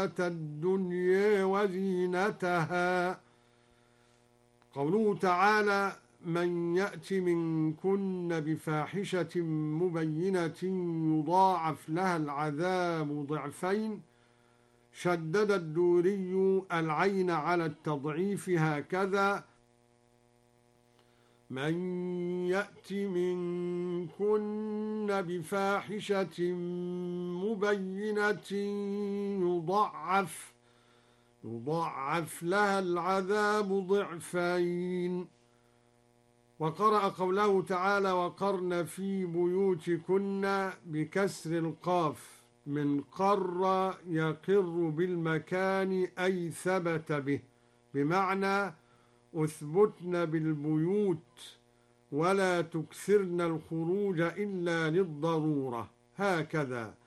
الدنيا وزينتها. قوله تعالى: من يأت منكن بفاحشة مبينة يضاعف لها العذاب ضعفين. شدد الدوري العين على التضعيف هكذا: من يأت منكن بفاحشة مبينة يضاعف لها العذاب ضعفين. وقرأ قوله تعالى: وقرن في بيوتكن بكسر القاف من قر يقر بالمكان أي ثبت به، بمعنى أثبتن بالبيوت ولا تكثرن الخروج إلا للضرورة، هكذا.